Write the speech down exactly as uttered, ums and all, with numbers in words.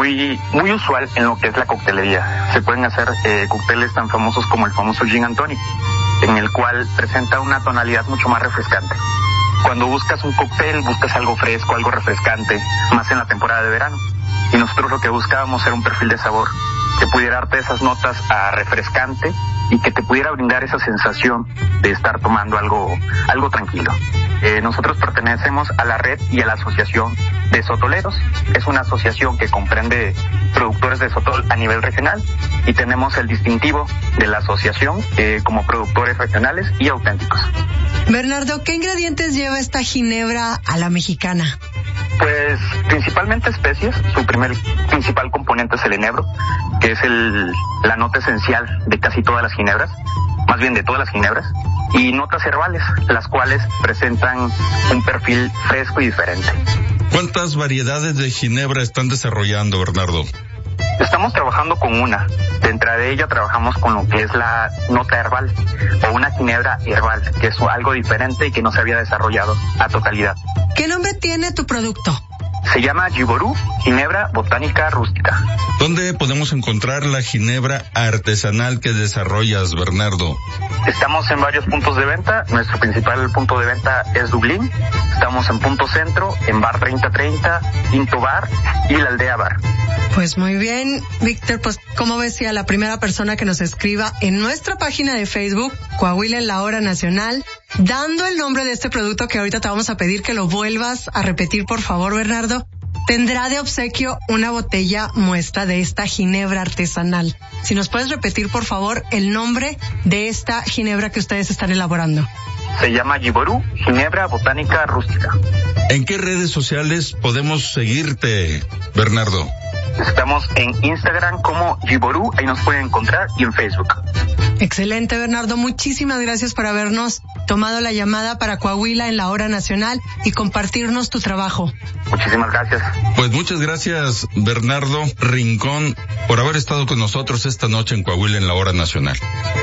muy muy usual en lo que es la coctelería. Se pueden hacer eh, cócteles tan famosos como el famoso Gin and Tonic, en el cual presenta una tonalidad mucho más refrescante. Cuando buscas un cóctel, buscas algo fresco, algo refrescante, más en la temporada de verano. Y nosotros lo que buscábamos era un perfil de sabor que pudiera darte esas notas a refrescante y que te pudiera brindar esa sensación de estar tomando algo algo tranquilo. Eh, nosotros pertenecemos a la red y a la asociación de sotoleros. Es una asociación que comprende productores de sotol a nivel regional y tenemos el distintivo de la asociación eh, como productores regionales y auténticos. Bernardo, ¿qué ingredientes lleva esta ginebra a la mexicana? Pues principalmente especies. Su primer principal componente es el enebro, que es el, la nota esencial de casi todas las ginebras, más bien de todas las ginebras, y notas herbales, las cuales presentan un perfil fresco y diferente. ¿Cuántas variedades de ginebra están desarrollando, Bernardo? Estamos trabajando con una. Dentro de ella trabajamos con lo que es la nota herbal, o una ginebra herbal, que es algo diferente y que no se había desarrollado a totalidad. ¿Qué nombre tiene tu producto? Se llama Yiború, ginebra botánica rústica. ¿Dónde podemos encontrar la ginebra artesanal que desarrollas, Bernardo? Estamos en varios puntos de venta. Nuestro principal punto de venta es Dublín. Estamos en Punto Centro, en Bar treinta treinta, Quinto Bar y la Aldea Bar. Pues muy bien, Víctor, pues como ves, a la primera persona que nos escriba en nuestra página de Facebook, Coahuila en la Hora Nacional, dando el nombre de este producto que ahorita te vamos a pedir que lo vuelvas a repetir, por favor, Bernardo, tendrá de obsequio una botella muestra de esta ginebra artesanal. Si nos puedes repetir, por favor, el nombre de esta ginebra que ustedes están elaborando. Se llama Yiború, ginebra botánica rústica. ¿En qué redes sociales podemos seguirte, Bernardo? Estamos en Instagram como Yiború, ahí nos pueden encontrar, y en Facebook. Excelente, Bernardo. Muchísimas gracias por habernos tomado la llamada para Coahuila en la Hora Nacional y compartirnos tu trabajo. Muchísimas gracias. Pues muchas gracias, Bernardo Rincón, por haber estado con nosotros esta noche en Coahuila en la Hora Nacional.